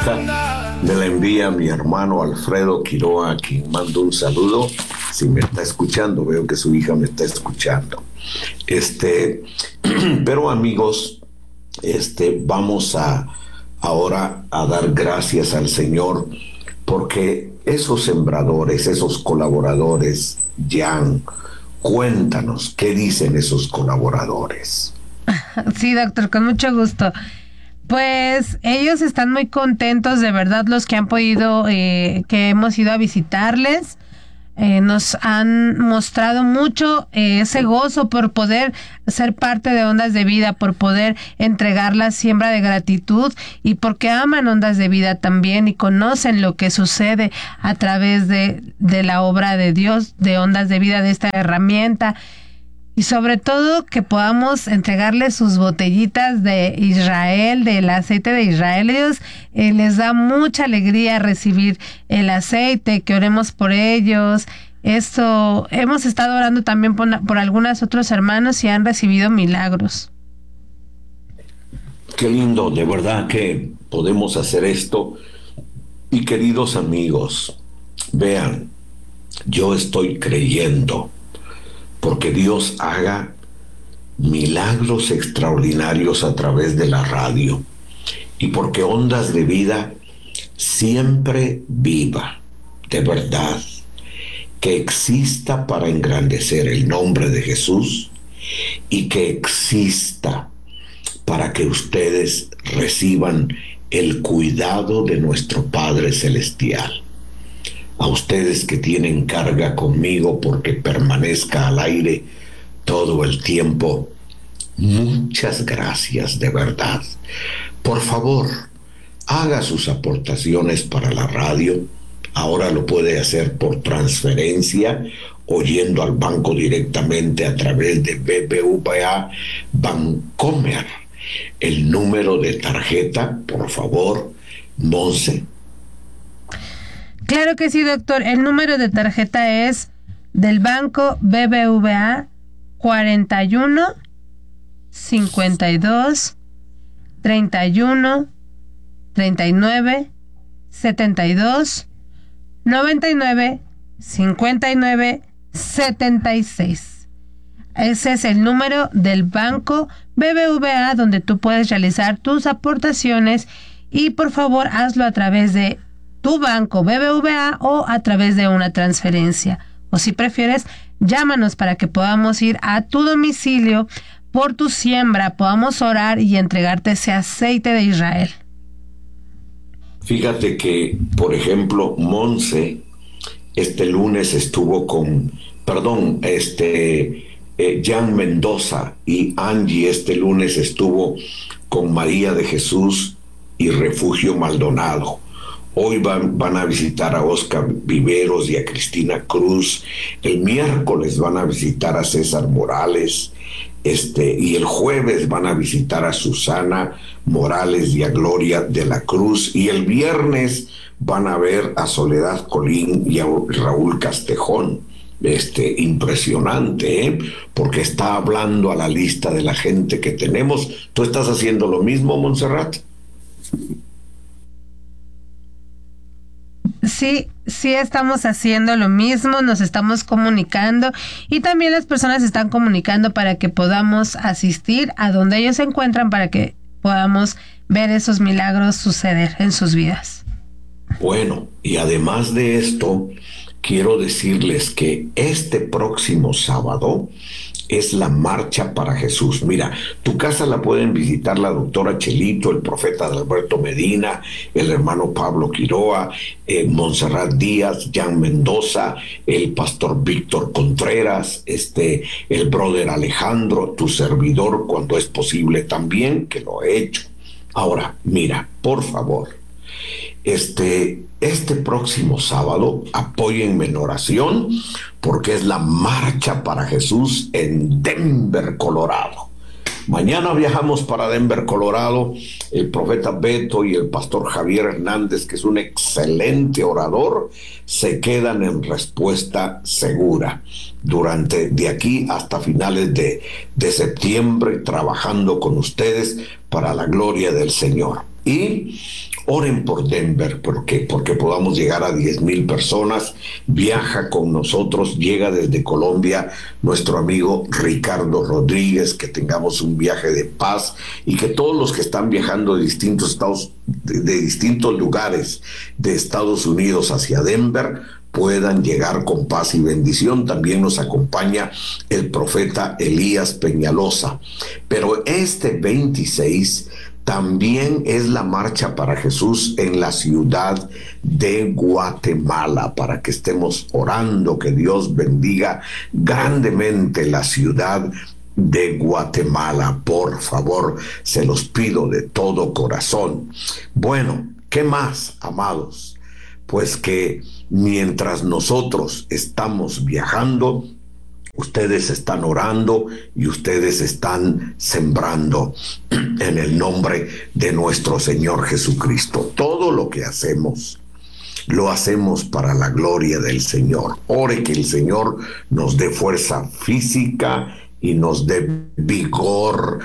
Esta me la envía mi hermano Alfredo Quiroa, a quien mando un saludo. Si me está escuchando, veo que su hija me está escuchando. Pero amigos, vamos ahora a dar gracias al Señor, porque esos sembradores, esos colaboradores, Jan, cuéntanos, ¿qué dicen esos colaboradores? Sí, doctor, con mucho gusto. Pues ellos están muy contentos, de verdad, los que han podido, que hemos ido a visitarles. Nos han mostrado mucho ese gozo por poder ser parte de Ondas de Vida, por poder entregar la siembra de gratitud, y porque aman Ondas de Vida también y conocen lo que sucede a través de la obra de Dios, de Ondas de Vida, de esta herramienta. Y sobre todo que podamos entregarles sus botellitas de Israel, del aceite de Israel. Ellos les da mucha alegría recibir el aceite, que oremos por ellos. Esto, hemos estado orando también por algunos otros hermanos y han recibido milagros. Qué lindo, de verdad que podemos hacer esto. Y queridos amigos, vean, yo estoy creyendo porque Dios haga milagros extraordinarios a través de la radio, y porque Ondas de Vida siempre viva, de verdad, que exista para engrandecer el nombre de Jesús, y que exista para que ustedes reciban el cuidado de nuestro Padre Celestial. A ustedes que tienen carga conmigo porque permanezca al aire todo el tiempo, muchas gracias, de verdad. Por favor, haga sus aportaciones para la radio. Ahora lo puede hacer por transferencia o yendo al banco directamente a través de BBVA Bancomer. El número de tarjeta, por favor, Monse. Claro que sí, doctor. El número de tarjeta es del banco BBVA 41 52 31 39 72 99 59 76. Ese es el número del banco BBVA, donde tú puedes realizar tus aportaciones, y por favor hazlo a través de tu banco BBVA o a través de una transferencia. O si prefieres, llámanos para que podamos ir a tu domicilio por tu siembra, podamos orar y entregarte ese aceite de Israel. Fíjate que, por ejemplo, Monse este lunes estuvo con, Jan Mendoza, y Angie este lunes estuvo con María de Jesús y Refugio Maldonado. Hoy van a visitar a Oscar Viveros y a Cristina Cruz. El miércoles van a visitar a César Morales. Y el jueves van a visitar a Susana Morales y a Gloria de la Cruz. Y el viernes van a ver a Soledad Colín y a Raúl Castejón. Impresionante, porque está hablando a la lista de la gente que tenemos. ¿Tú estás haciendo lo mismo, Montserrat? Sí, estamos haciendo lo mismo, nos estamos comunicando, y también las personas se están comunicando para que podamos asistir a donde ellos se encuentran, para que podamos ver esos milagros suceder en sus vidas. Bueno, y además de esto, quiero decirles que este próximo sábado es la Marcha para Jesús. Mira, tu casa la pueden visitar la doctora Chelito, el profeta Alberto Medina, el hermano Pablo Quiroa, Montserrat Díaz, Jan Mendoza, el pastor Víctor Contreras, el brother Alejandro, tu servidor, cuando es posible también, que lo he hecho. Ahora, mira, por favor, este próximo sábado apóyenme en oración, porque es la Marcha para Jesús en Denver, Colorado. Mañana viajamos para Denver, Colorado. El profeta Beto y el pastor Javier Hernández, que es un excelente orador, se quedan en Respuesta Segura de aquí hasta finales de septiembre, trabajando con ustedes para la gloria del Señor. Y Oren por Denver, porque podamos llegar a 10,000 personas. Viaja con nosotros, llega desde Colombia nuestro amigo Ricardo Rodríguez, que tengamos un viaje de paz y que todos los que están viajando de distintos estados, de distintos lugares de Estados Unidos hacia Denver, puedan llegar con paz y bendición. También nos acompaña el profeta Elías Peñalosa. Pero este 26 también es la Marcha para Jesús en la ciudad de Guatemala, para que estemos orando, que Dios bendiga grandemente la ciudad de Guatemala. Por favor, se los pido de todo corazón. Bueno, ¿qué más, amados? Pues que mientras nosotros estamos viajando, ustedes están orando y ustedes están sembrando en el nombre de nuestro Señor Jesucristo. Todo lo que hacemos, lo hacemos para la gloria del Señor. Ore que el Señor nos dé fuerza física y nos dé vigor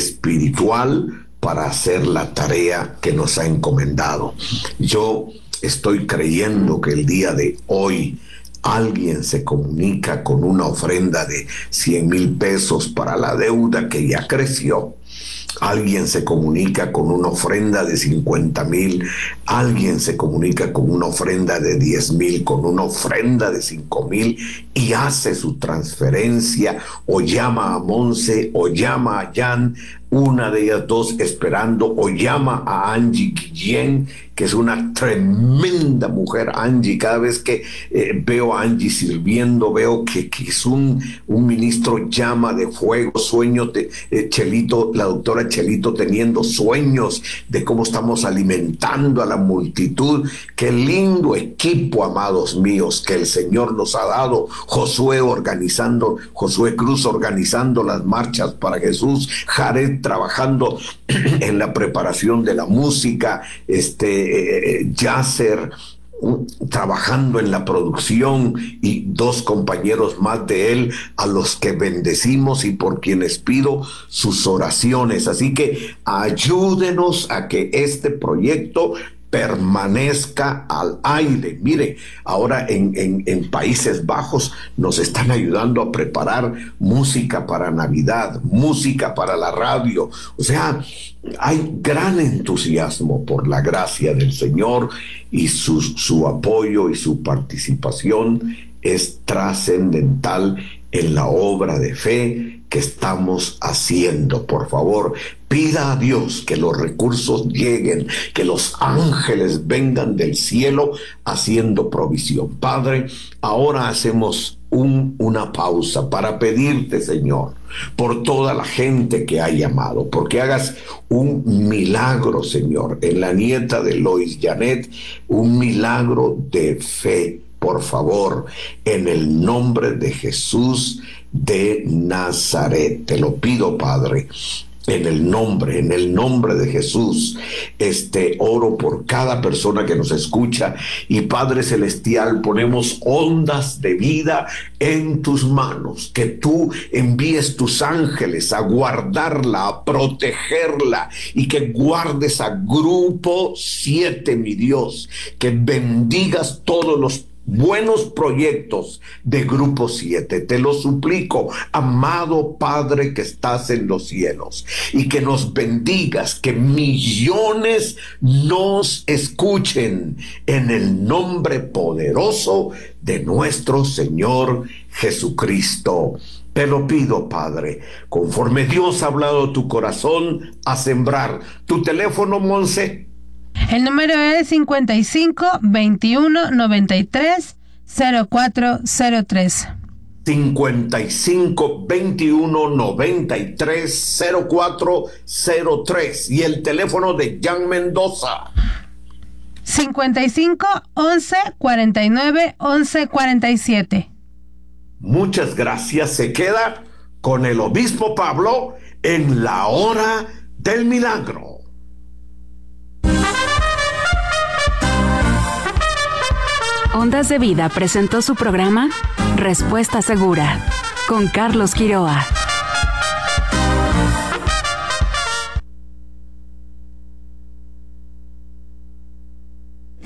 espiritual para hacer la tarea que nos ha encomendado. Yo estoy creyendo que el día de hoy alguien se comunica con una ofrenda de 100,000 pesos para la deuda que ya creció. Alguien se comunica con una ofrenda de 50,000, alguien se comunica con una ofrenda de 10,000, con una ofrenda de 5,000 y hace su transferencia, o llama a Monse o llama a Jan, una de ellas dos esperando, o llama a Angie Guillén, que es una tremenda mujer. Angie, cada vez que veo a Angie sirviendo, veo que es un ministro llama de fuego, sueños de Chelito, la doctora Chelito teniendo sueños de cómo estamos alimentando a la multitud. Qué lindo equipo, amados míos, que el Señor nos ha dado. Josué Cruz organizando las marchas para Jesús, Jared trabajando en la preparación de la música, Yasser trabajando en la producción y dos compañeros más de él, a los que bendecimos y por quienes pido sus oraciones. Así que ayúdenos a que este proyecto permanezca al aire. Mire, ahora en Países Bajos nos están ayudando a preparar música para Navidad, música para la radio. O sea, hay gran entusiasmo por la gracia del Señor, y su apoyo y su participación es trascendental en la obra de fe que estamos haciendo. Por favor, pida a Dios que los recursos lleguen, que los ángeles vengan del cielo haciendo provisión. Padre, ahora hacemos una pausa para pedirte, Señor, por toda la gente que ha llamado, porque hagas un milagro, Señor, en la nieta de Lois Janet, un milagro de fe, por favor, en el nombre de Jesús de Nazaret. Te lo pido, Padre, en el nombre de Jesús. Oro por cada persona que nos escucha, y Padre Celestial, ponemos ondas de vida en tus manos, que tú envíes tus ángeles a guardarla, a protegerla, y que guardes a Grupo 7, mi Dios, que bendigas todos los buenos proyectos de Grupo 7. Te lo suplico, amado Padre que estás en los cielos, y que nos bendigas, que millones nos escuchen en el nombre poderoso de nuestro Señor Jesucristo. Te lo pido, Padre, conforme Dios ha hablado a tu corazón, a sembrar. Tu teléfono, Monse. El número es 55 21 93 0403. 55 21 93 0403. Y el teléfono de Jan Mendoza. 55 11 49 11 47. Muchas gracias. Se queda con el obispo Pablo en la hora del milagro. Ondas de Vida presentó su programa Respuesta Segura con Carlos Quiroa.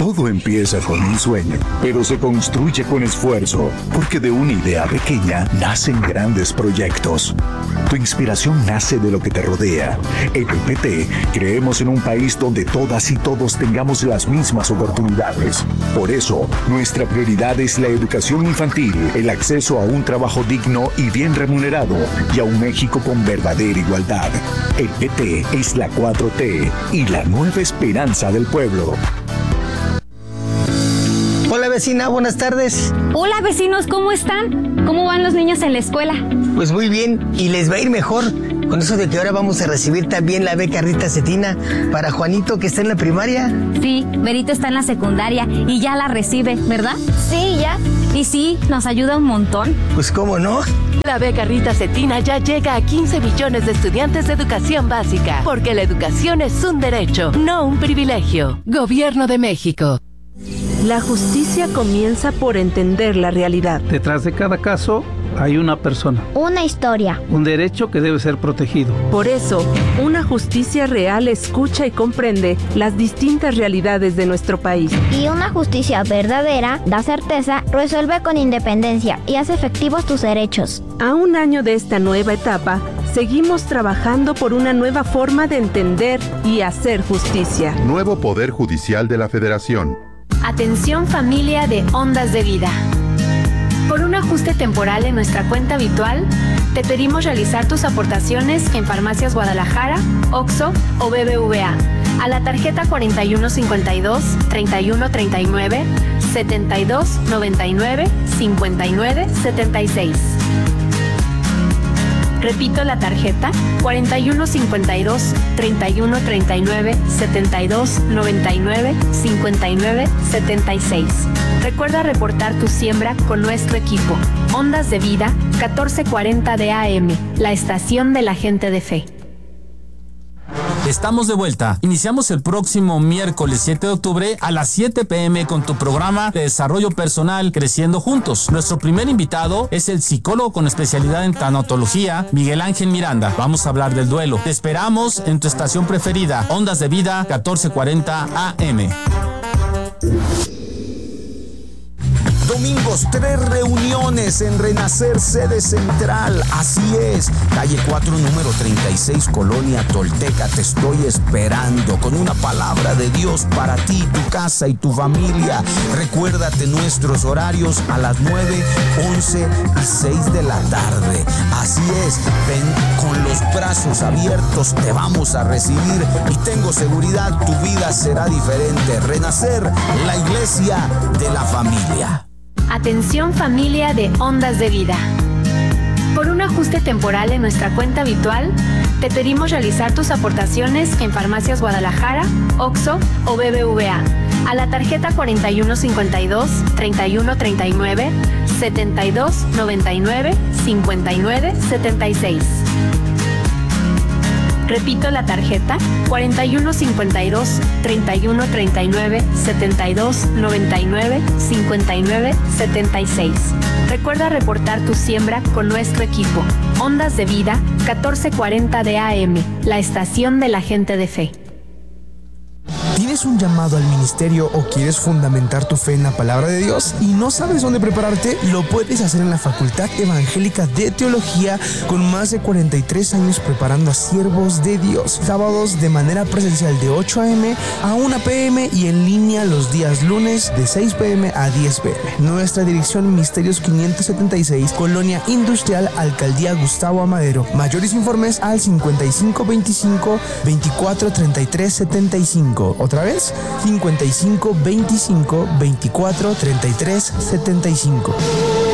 Todo empieza con un sueño, pero se construye con esfuerzo, porque de una idea pequeña nacen grandes proyectos. Tu inspiración nace de lo que te rodea. En el PT creemos en un país donde todas y todos tengamos las mismas oportunidades. Por eso, nuestra prioridad es la educación infantil, el acceso a un trabajo digno y bien remunerado, y a un México con verdadera igualdad. El PT es la 4T y la nueva esperanza del pueblo. Hola vecina, buenas tardes. Hola vecinos, ¿cómo están? ¿Cómo van los niños en la escuela? Pues muy bien, y les va a ir mejor con eso de que ahora vamos a recibir también la beca Rita Cetina para Juanito, que está en la primaria. Sí, Berito está en la secundaria y ya la recibe, ¿verdad? Sí, ya. Y sí, nos ayuda un montón. Pues cómo no. La beca Rita Cetina ya llega a 15 millones de estudiantes de educación básica, porque la educación es un derecho, no un privilegio. Gobierno de México. La justicia comienza por entender la realidad. Detrás de cada caso hay una persona. Una historia. Un derecho que debe ser protegido. Por eso, una justicia real escucha y comprende las distintas realidades de nuestro país. Y una justicia verdadera da certeza, resuelve con independencia y hace efectivos tus derechos. A un año de esta nueva etapa, seguimos trabajando por una nueva forma de entender y hacer justicia. Nuevo Poder Judicial de la Federación. Atención familia de Ondas de Vida. Por un ajuste temporal en nuestra cuenta habitual, te pedimos realizar tus aportaciones en Farmacias Guadalajara, OXXO o BBVA a la tarjeta 4152 3139 7299 5976. Repito la tarjeta 4152 3139 7299 5976. Recuerda reportar tu siembra con nuestro equipo. Ondas de Vida 1440 de AM, la estación de la gente de fe. Estamos de vuelta. Iniciamos el próximo miércoles 7 de octubre a las 7 p.m. con tu programa de desarrollo personal Creciendo Juntos. Nuestro primer invitado es el psicólogo con especialidad en tanatología, Miguel Ángel Miranda. Vamos a hablar del duelo. Te esperamos en tu estación preferida, Ondas de Vida 1440 AM. Domingos, 3 reuniones en Renacer, sede central. Así es, calle 4, número 36, Colonia Tolteca. Te estoy esperando con una palabra de Dios para ti, tu casa y tu familia. Recuérdate nuestros horarios a las 9, 11 y 6 de la tarde. Así es, ven con los brazos abiertos, te vamos a recibir y tengo seguridad, tu vida será diferente. Renacer, la iglesia de la familia. Atención familia de Ondas de Vida. Por un ajuste temporal en nuestra cuenta habitual, te pedimos realizar tus aportaciones en Farmacias Guadalajara, OXXO o BBVA a la tarjeta 4152 3139 7299 5976. Repito la tarjeta 4152 3139 7299 5976. Recuerda reportar tu siembra con nuestro equipo. Ondas de Vida 1440 de AM, la estación de la gente de fe. ¿Tienes un llamado al ministerio o quieres fundamentar tu fe en la palabra de Dios y no sabes dónde prepararte? Lo puedes hacer en la Facultad Evangélica de Teología, con más de 43 años preparando a siervos de Dios. Sábados de manera presencial de 8 a.m. a 1 p.m. y en línea los días lunes de 6 p.m. a 10 p.m. Nuestra dirección: Misterios 576, Colonia Industrial, Alcaldía Gustavo Amadero. Mayores informes al 5525 2433 75. Otra vez, 5525 2433 75.